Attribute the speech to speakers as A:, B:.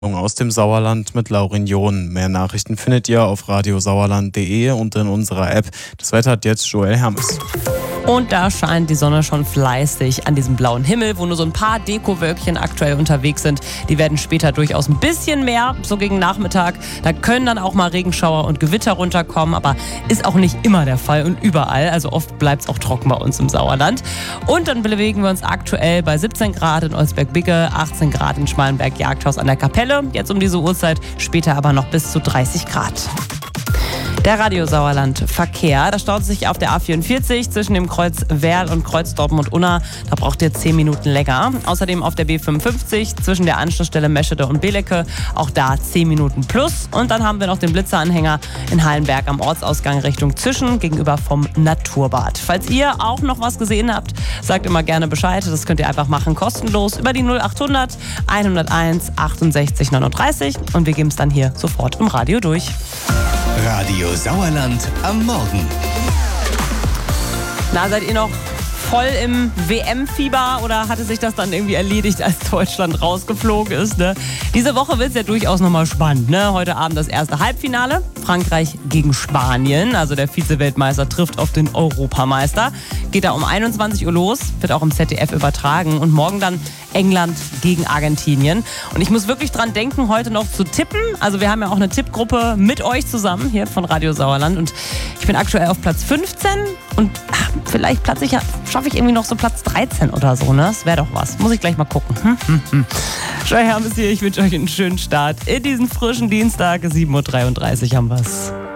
A: Aus dem Sauerland mit Laurin John. Mehr Nachrichten findet ihr auf radiosauerland.de und in unserer App. Das Wetter hat jetzt Joel Hermes.
B: Und da scheint die Sonne schon fleißig an diesem blauen Himmel, wo nur so ein paar Dekowölkchen aktuell unterwegs sind. Die werden später durchaus ein bisschen mehr, so gegen Nachmittag. Da können dann auch mal Regenschauer und Gewitter runterkommen, aber ist auch nicht immer der Fall und überall. Also oft bleibt es auch trocken bei uns im Sauerland. Und dann bewegen wir uns aktuell bei 17 Grad in Olsberg-Bigge, 18 Grad in Schmalenberg-Jagdhaus an der Kapelle. Jetzt um diese Uhrzeit, später aber noch bis zu 30 Grad. Der Radio Sauerland Verkehr, da staut sich auf der A44 zwischen dem Kreuz Werl und Kreuz Dortmund-Unna. Da braucht ihr 10 Minuten länger. Außerdem auf der B55 zwischen der Anschlussstelle Meschede und Belecke. Auch da 10 Minuten plus. Und dann haben wir noch den Blitzeranhänger in Hallenberg am Ortsausgang Richtung Zischen gegenüber vom Naturbad. Falls ihr auch noch was gesehen habt, sagt immer gerne Bescheid. Das könnt ihr einfach machen, kostenlos über die 0800 101 68 39. Und wir geben es dann hier sofort im Radio durch.
C: Radio Sauerland am Morgen.
B: Na, seid ihr noch voll im WM-Fieber oder hatte sich das dann irgendwie erledigt, als Deutschland rausgeflogen ist? Ne? Diese Woche wird es ja durchaus nochmal spannend. Ne? Heute Abend das erste Halbfinale. Frankreich gegen Spanien. Also der Vize-Weltmeister trifft auf den Europameister. Geht da um 21 Uhr los, wird auch im ZDF übertragen. Und morgen dann England gegen Argentinien. Und ich muss wirklich dran denken, heute noch zu tippen. Also wir haben ja auch eine Tippgruppe mit euch zusammen hier von Radio Sauerland. Und ich bin aktuell auf Platz 15 und vielleicht schaffe ich irgendwie noch so Platz 13 oder so. Ne? Das wäre doch was. Muss ich gleich mal gucken. Joel Hermes hier, ich wünsche euch einen schönen Start in diesen frischen Dienstag. 7.33 Uhr haben wir's.